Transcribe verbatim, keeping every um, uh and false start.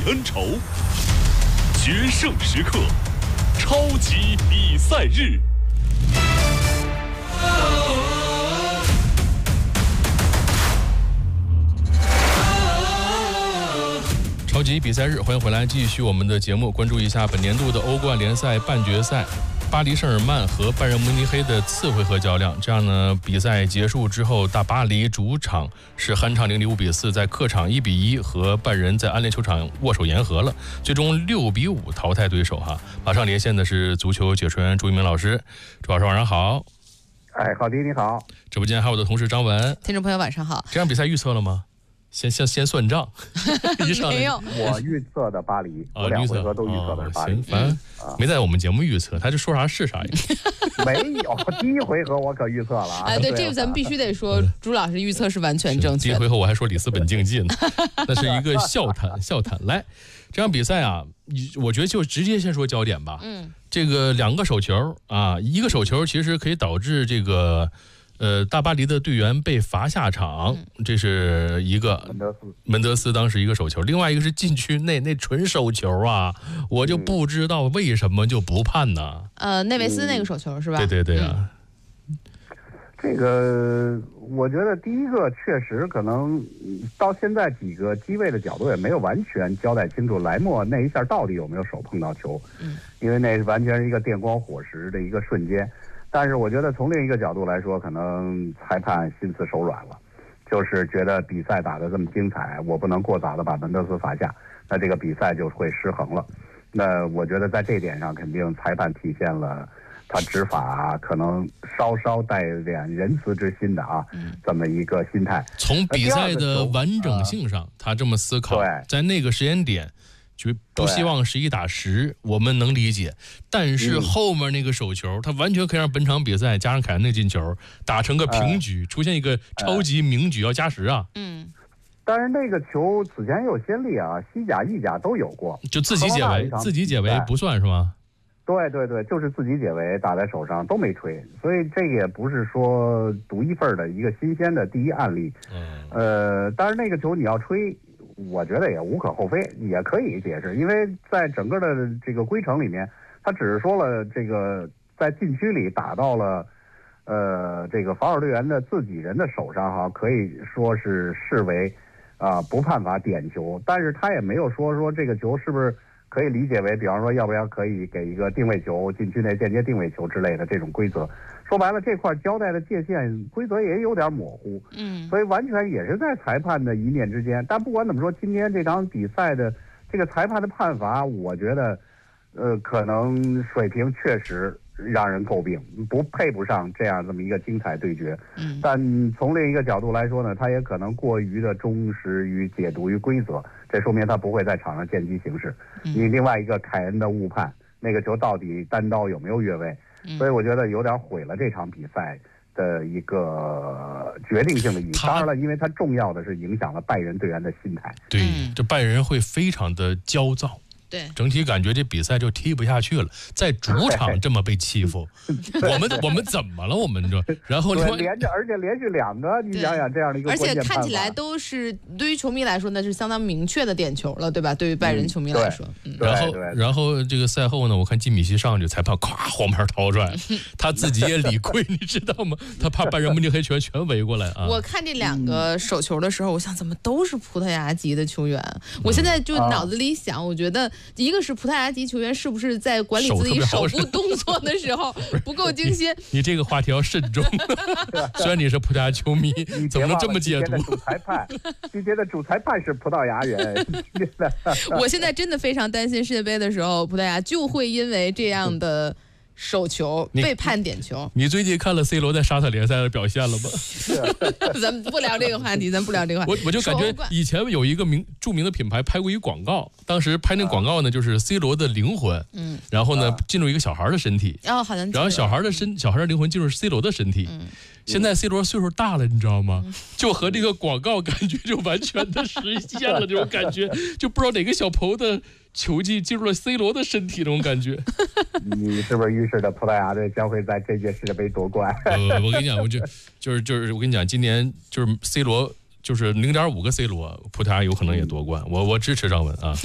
恩仇，决胜时刻，超级比赛日。超级比赛日，欢迎回来，继续我们的节目，关注一下本年度的欧冠联赛半决赛。巴黎圣日耳曼和拜仁慕尼黑的次回合较量，这样呢，比赛结束之后，大巴黎主场是酣畅淋漓五比四，在客场一比一和拜仁在安联球场握手言和了，最终六比五淘汰对手哈。马上连线的是足球解说员朱一鸣老师，朱老师晚上好。 哎，郝迪你好。 直播间还有我的同事张文。 听众朋友晚上好。 这场比赛预测了吗？先先先算账， 没有， 我预测的巴黎，我两回合都预测的是巴黎。 行，反正没在我们节目预测，他就说啥是啥。 没有，第一回合我可预测了啊！ 哎，对，这个咱们必须得说，朱老师预测是完全正确的。 第一回合我还说里斯本竞技呢，那是一个笑谈，笑谈。来，这场比赛啊，我觉得就直接先说焦点吧。嗯，这个两个手球啊，一个手球其实可以导致这个。呃，大巴黎的队员被罚下场，这是一个门德斯门德斯当时一个手球，另外一个是禁区内那纯手球啊，我就不知道为什么就不判呢？ 呃，内维斯那个手球是吧？ 对对对啊。 嗯、这个我觉得第一个确实可能到现在几个机位的角度也没有完全交代清楚莱莫那一下到底有没有手碰到球，嗯，因为那完全是一个电光火石的一个瞬间。但是我觉得从另一个角度来说，可能裁判心慈手软了，就是觉得比赛打得这么精彩，我不能过早的把门德斯罚下，那这个比赛就会失衡了。那我觉得在这点上，肯定裁判体现了他执法可能稍稍带点仁慈之心的啊，嗯、这么一个心态。 从比赛的完整性上，呃、他这么思考，在那个时间点。就不希望十一打十，我们能理解，但是后面那个手球，他完全可以让本场比赛加上凯恩那进球打成个平局，呃、出现一个超级名局，要加时啊。嗯， 但是那个球此前有先例啊，西甲、意甲都有过， 就自己解围，自己解围不算是吗？ 对对对，就是自己解围打在手上都没吹，所以这个也不是说独一份的一个新鲜的第一案例。嗯，呃，但是那个球你要吹。我觉得也无可厚非，也可以解释，因为在整个的这个规程里面，他只是说了这个在禁区里打到了，呃，这个防守队员的自己人的手上哈，可以说是视为啊、呃、不判罚点球，但是他也没有说说这个球是不是可以理解为，比方说要不要可以给一个定位球，禁区内间接定位球之类的这种规则。说白了，这块交代的界限规则也有点模糊，嗯，所以完全也是在裁判的一念之间。但不管怎么说，今天这场比赛的这个裁判的判罚，我觉得，呃，可能水平确实让人诟病，不配不上这样这么一个精彩对决。嗯，但从另一个角度来说呢，他也可能过于的忠实于解读于规则，这说明他不会在场上见机行事。嗯，你另外一个凯恩的误判，那个球到底单刀有没有越位？所以我觉得有点毁了这场比赛的一个决定性的意义。当然了，因为它重要的是影响了拜仁队员的心态。 对，这拜仁会非常的焦躁。 对， 整体感觉这比赛就踢不下去了，在主场这么被欺负，我们我们怎么了？我们这然后连着，而且连续两个，你想想这样的一个关键而且看起来都是对于球迷来说，那是相当明确的点球了，对吧？对于拜仁球迷来说， 嗯、 然后然后这个赛后呢，我看基米希上去，裁判咵黄牌掏出来，他自己也理亏，你知道吗？他怕拜仁慕尼黑全全围过来啊！ 我看这两个手球的时候，我想怎么都是葡萄牙籍的球员，我现在就脑子里想，我觉得。一个是葡萄牙籍球员是不是在管理自己手部动作的时候不够精心？ 你, 你这个话题要慎重。虽然你是葡萄牙球迷，怎么能这么解读？ 主裁判，今天的主裁判是葡萄牙人。 我现在真的非常担心世界杯的时候，葡萄牙就会因为这样的。手球被判点球。 你最近看了 C 罗在沙特联赛的表现了吗？ 咱们不聊这个话题，咱不聊这个话题。 我我就感觉以前有一个名著名的品牌拍过一广告，当时拍那广告呢，就是 C 罗的灵魂，嗯，然后呢进入一个小孩的身体， 然后好像， 然后小孩的身小孩的灵魂进入 C 罗的身体，嗯。现在 C 罗岁数大了，你知道吗？就和这个广告感觉就完全的实现了，这种感觉就不知道哪个小朋友的球技进入了 C 罗的身体，这种感觉。 你是不是预示着葡萄牙队将会在这届世界杯夺冠？ 呃，我跟你讲，我就就是就是我跟你讲，今年就是 C 罗就是零点五个 C 罗，葡萄牙有可能也夺冠。我我支持张文啊。